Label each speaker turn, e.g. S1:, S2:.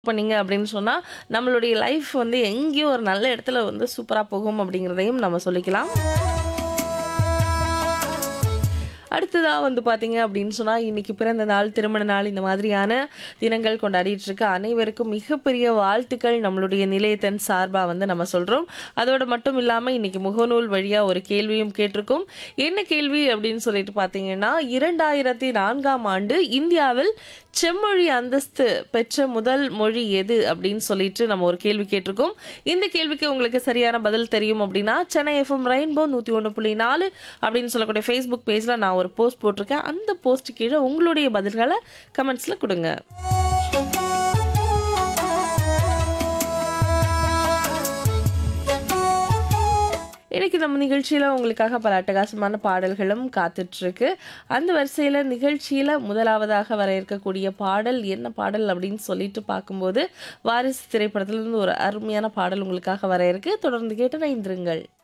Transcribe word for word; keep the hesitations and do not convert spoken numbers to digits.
S1: பண்ணீங்க அப்படின்னு சொன்னா, நம்மளுடைய லைஃப் வந்து எங்கேயோ ஒரு நல்ல இடத்துல வந்து சூப்பரா போகும் அப்படிங்கிறதையும் நம்ம சொல்லிக்கலாம். அடுத்ததா வந்து பார்த்தீங்க அப்படின்னு சொன்னா, இன்னைக்கு பிறந்த நாள், திருமண நாள் இந்த மாதிரியான தினங்கள் கொண்டாடிட்டு இருக்க அனைவருக்கும் மிகப்பெரிய வாழ்த்துக்கள் நம்மளுடைய நிலையத்தின் சார்பா வந்து நம்ம சொல்றோம். அதோட மட்டும் இல்லாம இன்னைக்கு முகநூல் வழியா ஒரு கேள்வியும் கேட்டிருக்கோம். என்ன கேள்வி அப்படின்னு சொல்லிட்டு பார்த்தீங்கன்னா, இரண்டாயிரத்து நான்காம் ஆண்டு இந்தியாவில் செம்மொழி அந்தஸ்து பெற்ற முதல் மொழி எது அப்படின்னு சொல்லிட்டு நம்ம ஒரு கேள்வி கேட்டிருக்கோம். இந்த கேள்விக்கு உங்களுக்கு சரியான பதில் தெரியும் அப்படின்னா, சென்னை எஃப்எம் ரெயின்போ நூற்றி ஒன்று புள்ளி நாலு அப்படின்னு சொல்லக்கூடிய ஃபேஸ்புக் பேஜ்ல நான் ஒரு போஸ்ட் போட்டிருக்கேன். அந்த போஸ்ட் கீழே உங்களுடைய பதில்களை கமெண்ட்ஸ்ல கொடுங்க. இன்னைக்கு நம்ம நிகழ்ச்சியில உங்களுக்காக பல அட்டகாசமான பாடல்களும் காத்துட்டு இருக்கு. அந்த வரிசையில நிகழ்ச்சியில முதலாவதாக வர இருக்கக்கூடிய பாடல் என்ன பாடல் அப்படின்னு சொல்லிட்டு பார்க்கும்போது, வாரிசு திரைப்படத்திலிருந்து ஒரு அருமையான பாடல் உங்களுக்காக வர இருக்கு. தொடர்ந்து கேட்டு இணைந்திருங்கள்.